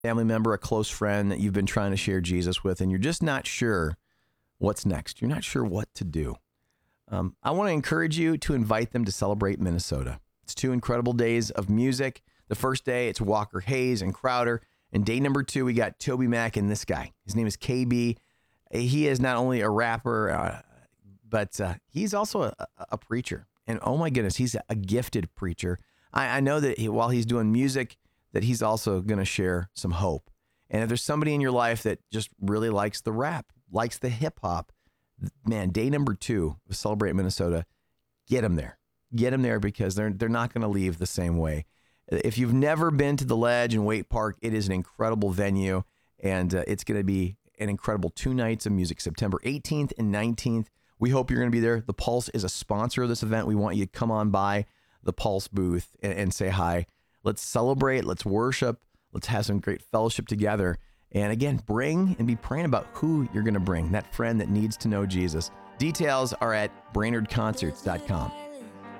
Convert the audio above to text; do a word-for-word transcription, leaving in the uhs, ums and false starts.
family member, a close friend that you've been trying to share Jesus with, and you're just not sure what's next. You're not sure what to do. Um, I want to encourage you to invite them to Celebrate Minnesota. It's two incredible days of music. The first day, it's Walker Hayes and Crowder. And day number two, we got Toby Mac and this guy. His name is K B. He is not only a rapper, uh, but uh, he's also a, a preacher. And oh my goodness, he's a gifted preacher. I, I know that he, while he's doing music, that he's also going to share some hope. And if there's somebody in your life that just really likes the rap, likes the hip hop, man, day number two of Celebrate Minnesota, get them there. Get them there because they're they're not going to leave the same way. If you've never been to the Ledge in Waite Park, it is an incredible venue, and uh, it's going to be an incredible two nights of music, September eighteenth and nineteenth. We hope you're going to be there. The Pulse is a sponsor of this event. We want you to come on by the Pulse booth and, and say hi. Let's celebrate. Let's worship. Let's have some great fellowship together. And again, bring and be praying about who you're going to bring, that friend that needs to know Jesus. Details are at brainerd concerts dot com.